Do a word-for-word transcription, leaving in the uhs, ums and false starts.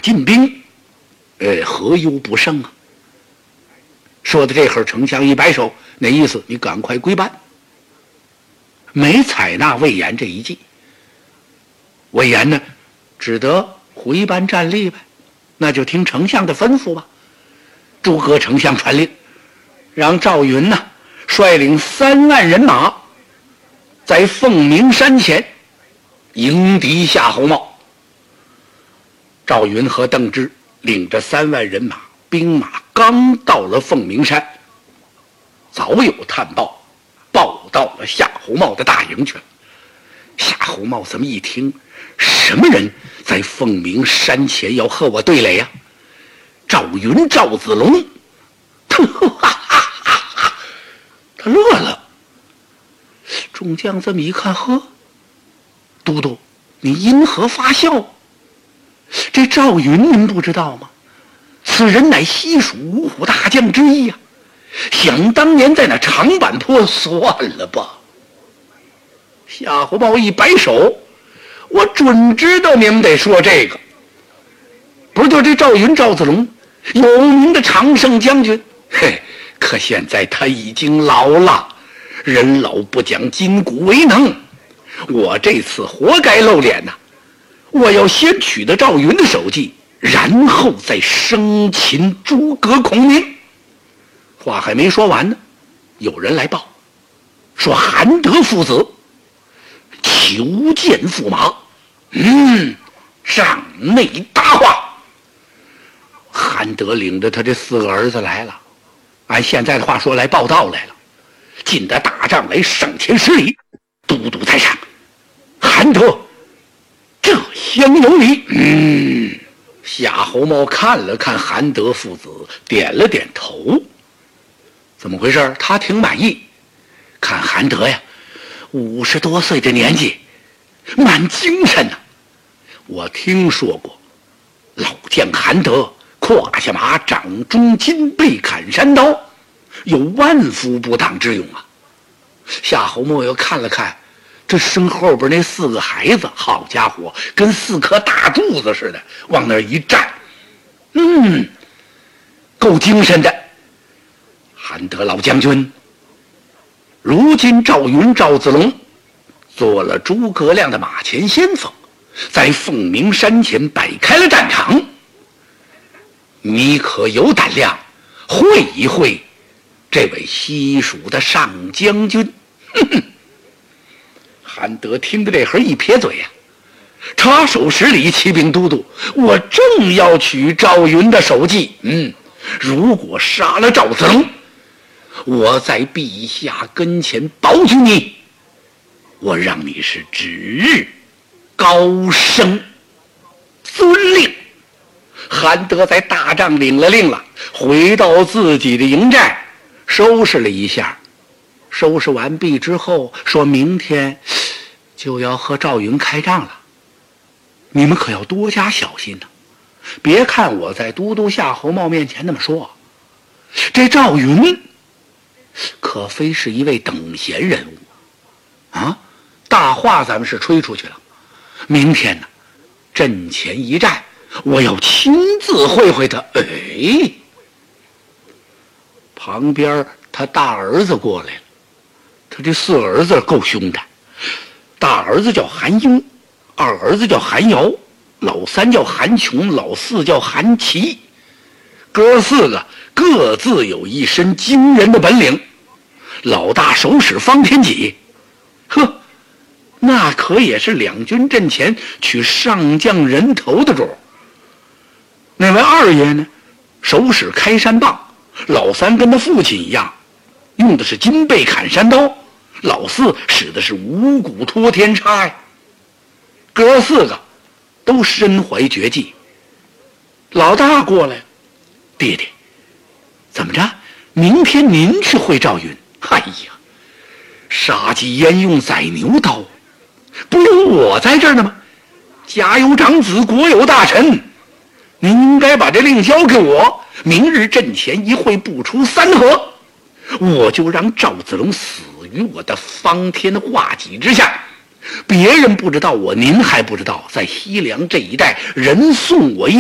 进兵，呃，何忧不胜啊？说的这会儿，丞相一摆手，那意思你赶快归班。没采纳魏延这一计，魏延呢，只得回班站立呗，那就听丞相的吩咐吧。诸葛丞相传令，让赵云呢率领三万人马，在凤鸣山前迎敌夏侯茂。赵云和邓芝领着三万人马，兵马刚到了凤鸣山，早有探报报到了夏侯茂的大营去了。夏侯茂这么一听，什么人在凤鸣山前要和我对垒呀、啊？赵云、赵子龙，他乐了。众将这么一看，呵，都督，你因何发笑？这赵云您不知道吗？此人乃西蜀五虎大将之一呀、啊！想当年在那长坂坡，算了吧。夏侯茂一摆手，我准知道你们得说这个，不是就这赵云、赵子龙，有名的常胜将军，嘿，可现在他已经老了，人老不讲筋骨为能，我这次活该露脸呐、啊！我要先取得赵云的首级，然后再生擒诸葛孔明。话还没说完呢，有人来报，说韩德父子求见驸马。嗯，帐内搭话。韩德领着他这四个儿子来了，按现在的话说来报道来了，进得大帐来上前施礼。都督在上，韩德这厢有礼。嗯，夏侯茂看了看韩德父子，点了点头。怎么回事？他挺满意。看韩德呀，五十多岁的年纪，蛮精神呐、啊。我听说过，老将韩德胯下马，掌中金背砍山刀，有万夫不当之勇啊。夏侯茂又看了看这身后边那四个孩子，好家伙，跟四颗大柱子似的，往那儿一站，嗯，够精神的。韩德老将军，如今赵云、赵子龙做了诸葛亮的马前先锋，在凤鸣山前摆开了战场，你可有胆量会一会这位西蜀的上将军？哼哼。韩德听着这会儿一撇嘴呀、啊，插手施礼，启禀都督，我正要取赵云的首级。嗯，如果杀了赵子龙，我在陛下跟前保举你，我让你是指日高升。遵令。韩德在大帐领了令了，回到自己的营寨，收拾了一下。收拾完毕之后，说明天就要和赵云开仗了，你们可要多加小心呢、啊。别看我在都督夏侯茂面前那么说，这赵云可非是一位等闲人物啊！大话咱们是吹出去了，明天呢，阵前一战，我要亲自会会他。哎，旁边他大儿子过来了，他这四儿子够凶的，大儿子叫韩英，二儿子叫韩瑶，老三叫韩琼，老四叫韩琦，哥四个各自有一身惊人的本领。老大手使方天戟，呵，那可也是两军阵前取上将人头的主。那位二爷呢，手使开山棒，老三跟他父亲一样，用的是金背砍山刀，老四使的是五谷托天叉呀。哥四个都身怀绝技。老大过来，爹爹，怎么着？明天您去会赵云？哎呀，杀鸡焉用宰牛刀，不用我在这儿呢吗？家有长子，国有大臣，您应该把这令交给我，明日阵前一会不出三合，我就让赵子龙死于我的方天画戟之下。别人不知道我，您还不知道，在西凉这一带，人送我一